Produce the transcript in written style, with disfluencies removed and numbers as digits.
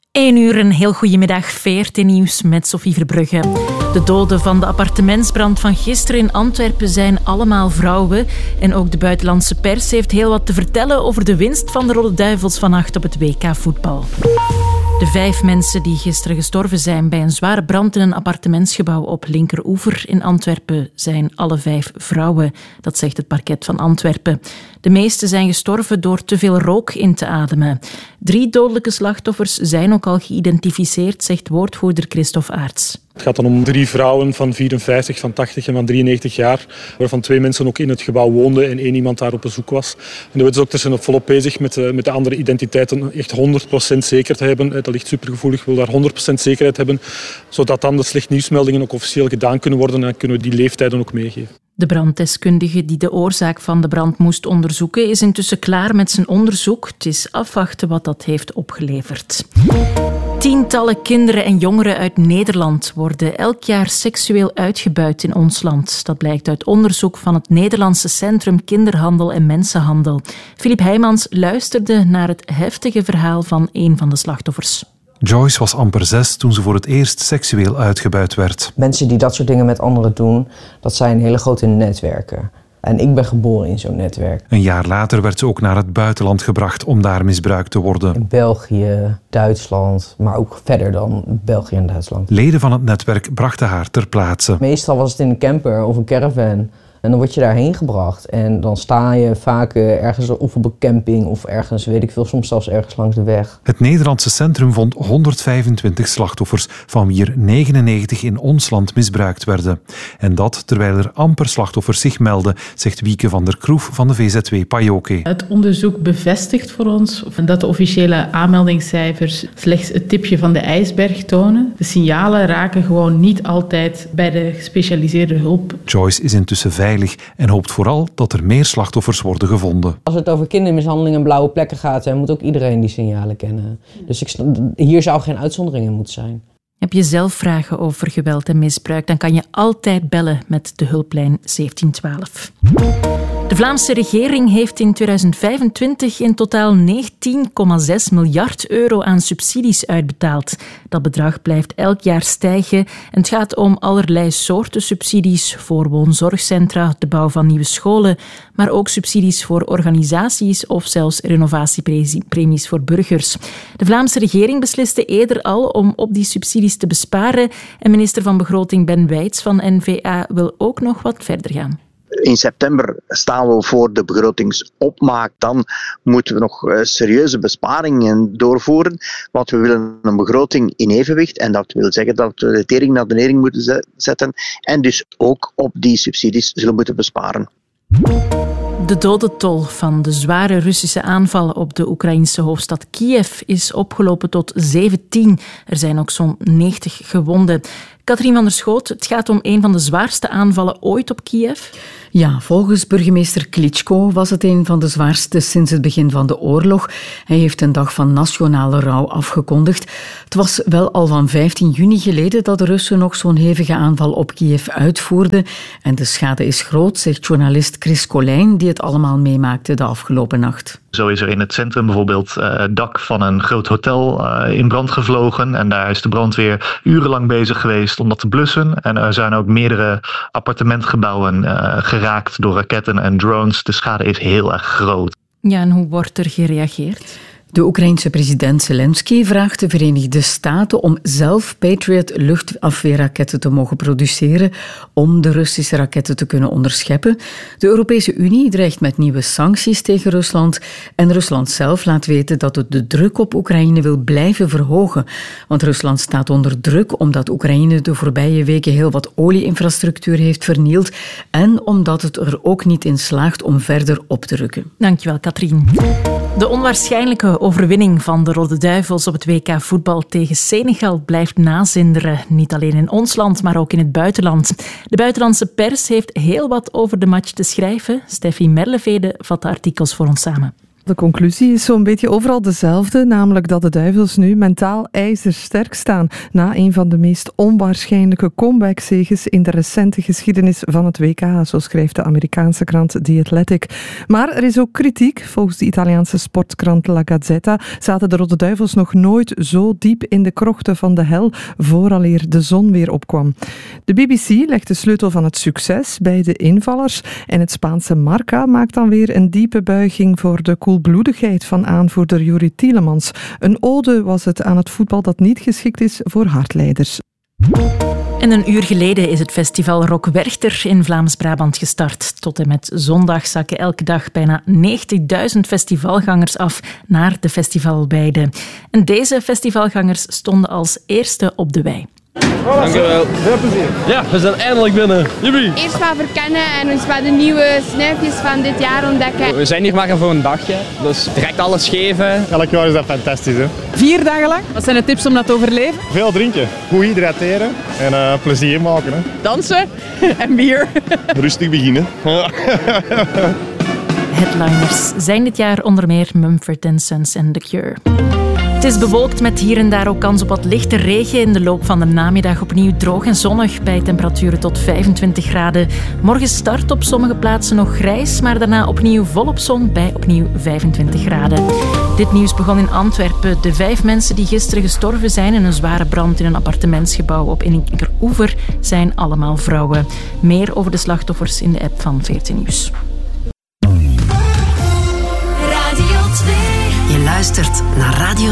1 uur, een heel goedemiddag. VRT Nieuws met Sophie Verbrugge. De doden van de appartementsbrand van gisteren in Antwerpen zijn allemaal vrouwen. En ook de buitenlandse pers heeft heel wat te vertellen over de winst van de Rode Duivels vannacht op het WK voetbal. De 5 mensen die gisteren gestorven zijn bij een zware brand in een appartementsgebouw op Linkeroever in Antwerpen zijn alle 5 vrouwen. Dat zegt het parket van Antwerpen. De meeste zijn gestorven door te veel rook in te ademen. 3 dodelijke slachtoffers zijn ook al geïdentificeerd, zegt woordvoerder Christophe Aerts. Het gaat dan om 3 vrouwen van 54, van 80 en van 93 jaar, waarvan 2 mensen ook in het gebouw woonden en 1 iemand daar op bezoek was. En de wetsdokters zijn volop bezig met de andere identiteiten echt 100% zeker te hebben. Dat ligt supergevoelig, wil daar 100% zekerheid hebben, zodat dan de slecht nieuwsmeldingen ook officieel gedaan kunnen worden en dan kunnen we die leeftijden ook meegeven. De branddeskundige die de oorzaak van de brand moest onderzoeken is intussen klaar met zijn onderzoek. Het is afwachten wat dat heeft opgeleverd. Tientallen kinderen en jongeren uit Nederland worden elk jaar seksueel uitgebuit in ons land. Dat blijkt uit onderzoek van het Nederlandse Centrum Kinderhandel en Mensenhandel. Philippe Heijmans luisterde naar het heftige verhaal van een van de slachtoffers. Joyce was amper 6 toen ze voor het eerst seksueel uitgebuit werd. Mensen die dat soort dingen met anderen doen, dat zijn hele grote netwerken. En ik ben geboren in zo'n netwerk. Een jaar later werd ze ook naar het buitenland gebracht om daar misbruikt te worden. In België, Duitsland, maar ook verder dan België en Duitsland. Leden van het netwerk brachten haar ter plaatse. Meestal was het in een camper of een caravan. En dan word je daarheen gebracht. En dan sta je vaak ergens of op een camping of ergens, weet ik veel, soms zelfs ergens langs de weg. Het Nederlandse centrum vond 125 slachtoffers, van wie er 99 in ons land misbruikt werden. En dat terwijl er amper slachtoffers zich melden, zegt Wieke van der Kroef van de VZW Pajoke. Het onderzoek bevestigt voor ons dat de officiële aanmeldingscijfers slechts het tipje van de ijsberg tonen. De signalen raken gewoon niet altijd bij de gespecialiseerde hulp. Joyce is intussen veilig en hoopt vooral dat er meer slachtoffers worden gevonden. Als het over kindermishandeling en blauwe plekken gaat, moet ook iedereen die signalen kennen. Dus hier zou geen uitzondering in moeten zijn. Heb je zelf vragen over geweld en misbruik, dan kan je altijd bellen met de hulplijn 1712. De Vlaamse regering heeft in 2025 in totaal 19,6 miljard euro aan subsidies uitbetaald. Dat bedrag blijft elk jaar stijgen en het gaat om allerlei soorten subsidies voor woonzorgcentra, de bouw van nieuwe scholen, maar ook subsidies voor organisaties of zelfs renovatiepremies voor burgers. De Vlaamse regering besliste eerder al om op die subsidies te besparen en minister van Begroting Ben Wijts van N-VA wil ook nog wat verder gaan. In september staan we voor de begrotingsopmaak. Dan moeten we nog serieuze besparingen doorvoeren. Want we willen een begroting in evenwicht. En dat wil zeggen dat we de tering naar de nering moeten zetten. En dus ook op die subsidies zullen moeten besparen. De dodentol van de zware Russische aanval op de Oekraïnse hoofdstad Kiev is opgelopen tot 17. Er zijn ook zo'n 90 gewonden. Katrien van der Schoot, het gaat om een van de zwaarste aanvallen ooit op Kiev. Ja, volgens burgemeester Klitschko was het een van de zwaarste sinds het begin van de oorlog. Hij heeft een dag van nationale rouw afgekondigd. Het was wel al van 15 juni geleden dat de Russen nog zo'n hevige aanval op Kiev uitvoerden. En de schade is groot, zegt journalist Chris Colijn, die het allemaal meemaakte de afgelopen nacht. Zo is er in het centrum bijvoorbeeld het dak van een groot hotel in brand gevlogen. En daar is de brandweer urenlang bezig geweest om dat te blussen. En er zijn ook meerdere appartementgebouwen geraakt door raketten en drones. De schade is heel erg groot. Ja, en hoe wordt er gereageerd? De Oekraïense president Zelensky vraagt de Verenigde Staten om zelf Patriot luchtafweerraketten te mogen produceren om de Russische raketten te kunnen onderscheppen. De Europese Unie dreigt met nieuwe sancties tegen Rusland en Rusland zelf laat weten dat het de druk op Oekraïne wil blijven verhogen. Want Rusland staat onder druk omdat Oekraïne de voorbije weken heel wat olieinfrastructuur heeft vernield en omdat het er ook niet in slaagt om verder op te rukken. Dankjewel, Katrien. De onwaarschijnlijke overwinning van de Rode Duivels op het WK voetbal tegen Senegal blijft nazinderen. Niet alleen in ons land, maar ook in het buitenland. De buitenlandse pers heeft heel wat over de match te schrijven. Steffi Merlevede vat de artikels voor ons samen. De conclusie is zo'n beetje overal dezelfde, namelijk dat de Duivels nu mentaal ijzersterk staan na een van de meest onwaarschijnlijke comeback-zeges in de recente geschiedenis van het WK, zo schrijft de Amerikaanse krant The Athletic. Maar er is ook kritiek. Volgens de Italiaanse sportkrant La Gazzetta zaten de Rode Duivels nog nooit zo diep in de krochten van de hel vooraleer de zon weer opkwam. De BBC legt de sleutel van het succes bij de invallers en het Spaanse Marca maakt dan weer een diepe buiging voor de koelbloedigheid van aanvoerder Juri Tielemans. Een ode was het aan het voetbal dat niet geschikt is voor hardleiders. En een uur geleden is het festival Rock Werchter in Vlaams-Brabant gestart. Tot en met zondag zakken elke dag bijna 90.000 festivalgangers af naar de festivalweide. En deze festivalgangers stonden als eerste op de wei. Dank u wel. Veel plezier. Ja, we zijn eindelijk binnen. Jippie. Eerst wat verkennen en ons wat de nieuwe snuifjes van dit jaar ontdekken. We zijn hier maar voor een dagje, dus direct alles geven. Elk jaar is dat fantastisch, hè. 4 dagen lang. Wat zijn de tips om dat te overleven? Veel drinken, goed hydrateren en plezier maken. Hè. Dansen en bier. Rustig beginnen. Headliners zijn dit jaar onder meer Mumford & Sons en The Cure. Het is bewolkt met hier en daar ook kans op wat lichte regen. In de loop van de namiddag opnieuw droog en zonnig bij temperaturen tot 25 graden. Morgen start op sommige plaatsen nog grijs, maar daarna opnieuw volop zon bij opnieuw 25 graden. Dit nieuws begon in Antwerpen. De 5 mensen die gisteren gestorven zijn in een zware brand in een appartementsgebouw op Inninkeroever zijn allemaal vrouwen. Meer over de slachtoffers in de app van VRT Nieuws. Je luistert naar Radio